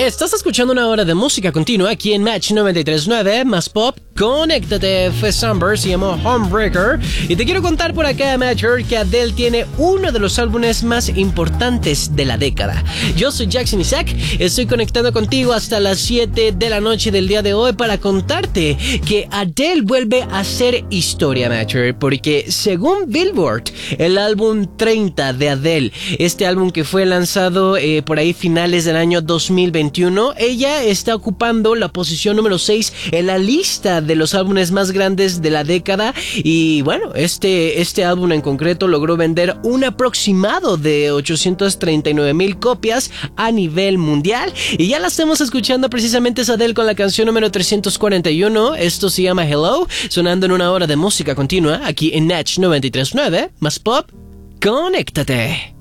Estás escuchando una hora de música continua aquí en Match 93.9 más pop. Conéctate, fue Summer, se llamó Homebreaker. Y te quiero contar por acá, Matcher, que Adele tiene uno de los álbumes más importantes de la década. Yo soy Jackson Isaac, estoy conectando contigo hasta las 7 de la noche del día de hoy para contarte que Adele vuelve a hacer historia, Matcher, porque según Billboard, el álbum 30 de Adele, este álbum que fue lanzado por ahí finales del año 2021, ella está ocupando la posición número 6 en la lista de los álbumes más grandes de la década. Y bueno, este álbum en concreto logró vender un aproximado de 839,000 copias a nivel mundial. Y ya la estamos escuchando precisamente a Adele con la canción número 341. Esto se llama Hello, sonando en una hora de música continua aquí en Natch 93.9 más pop. Conéctate.